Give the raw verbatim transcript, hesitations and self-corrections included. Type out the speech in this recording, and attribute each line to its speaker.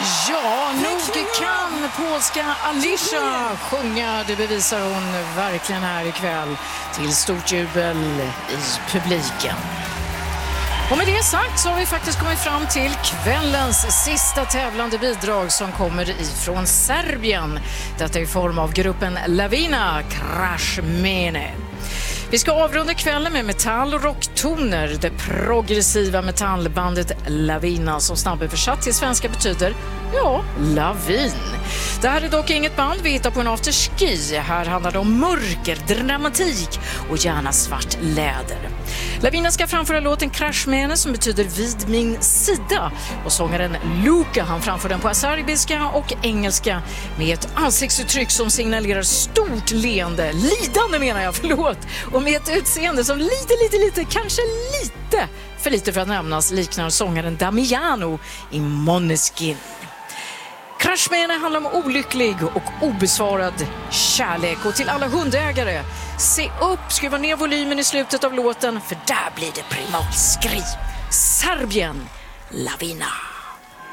Speaker 1: Ja, nog kan polska Alisha sjunga. Det bevisar hon verkligen här ikväll till stort jubel i publiken. Och med det sagt så har vi faktiskt kommit fram till kvällens sista tävlande bidrag som kommer ifrån Serbien. Detta i form av gruppen Lavina Krashmene. Vi ska avrunda kvällen med metall- och rocktoner. Det progressiva metallbandet Lavina som snabböversatt till svenska betyder, ja, lavin. Det här är dock inget band vi hittar på en afterski. Här handlar det om mörker, dramatik och gärna svart läder. Lavina ska framföra låten Krashmene som betyder vid min sida. Och sångaren Luka, han framför den på serbiska och engelska med ett ansiktsuttryck som signalerar stort leende, lidande menar jag, förlåt. Och med ett utseende som lite, lite, lite, kanske lite, för lite för att nämnas, liknar sångaren Damiano i Måneskin. Krashmene handlar om olycklig och obesvarad kärlek. Och till alla hundägare, se upp, skruva ner volymen i slutet av låten, för där blir det primalskri. Serbien, Lavina.